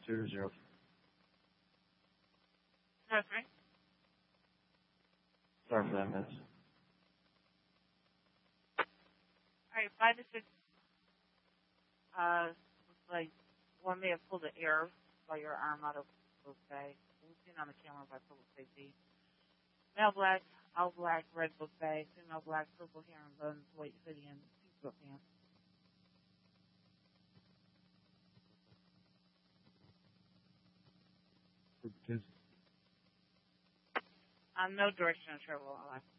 0. That's right. Sorry for that, miss. All right, 5 to 6. Looks like one may have pulled the air by your arm out of book bag. We'll see on the camera by public safety. Male black, all black, red book bag. Female black, purple hair and buns, white hoodie and pink book pants. No direction of travel.